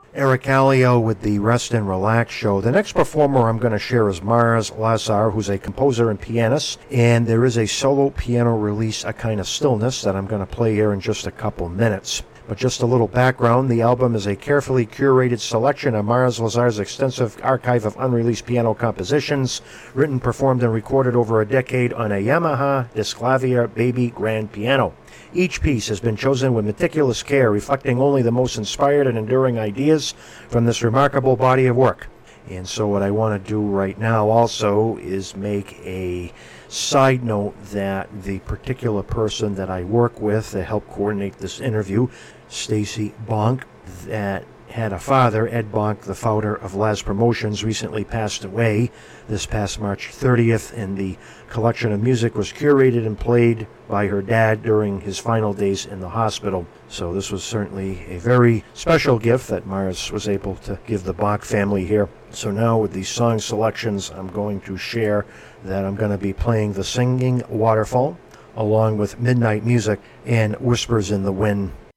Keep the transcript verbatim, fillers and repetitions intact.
Eric Alio with the Rest and Relax show. The next performer I'm going to share is Mars Lazar, who's a composer and pianist, and there is a solo piano release, A Kind of Stillness, that I'm going to play here in just a couple minutes. But just a little background, the album is a carefully curated selection of Mars Lazar's extensive archive of unreleased piano compositions, written, performed, and recorded over a decade on a Yamaha Disclavia Baby Grand Piano. Each piece has been chosen with meticulous care, reflecting only the most inspired and enduring ideas from this remarkable body of work. And so what I want to do right now also is make a side note that the particular person that I work with to help coordinate this interview, Stacy Bonk, that had a father, Ed Bonk, the founder of Laz Promotions, recently passed away this past March thirtieth, and the collection of music was curated and played by her dad during his final days in the hospital. So this was certainly a very special gift that Mars was able to give the Bonk family here. So now with these song selections, I'm going to share that I'm going to be playing The Singing Waterfall, along with Midnight Music and Whispers in the Wind